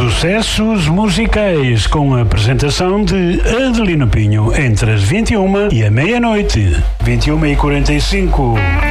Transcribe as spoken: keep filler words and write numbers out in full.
Sucessos musicais com a apresentação de Adelino Pinho entre as vinte e uma e a meia-noite. vinte e uma e quarenta e cinco.